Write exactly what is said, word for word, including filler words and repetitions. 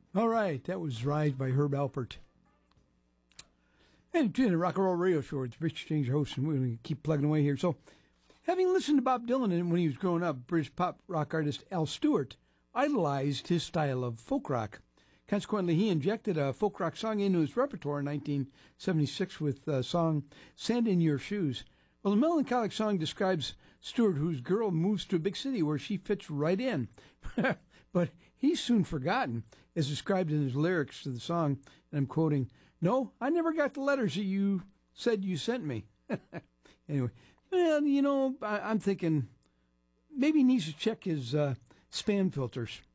All right, that was Rise by Herb Alpert. And to the Rock and Roll Radio Show, it's Rich Change, your host, and we're going to keep plugging away here. So, having listened to Bob Dylan when he was growing up, British pop rock artist Al Stewart idolized his style of folk rock. Consequently, he injected a folk rock song into his repertoire in nineteen seventy-six with the song Sand in Your Shoes. Well, the melancholic song describes Stewart, whose girl moves to a big city where she fits right in. But he's soon forgotten, as described in his lyrics to the song, and I'm quoting, "No, I never got the letters that you said you sent me." Anyway, well, you know, I, I'm thinking maybe he needs to check his uh, spam filters.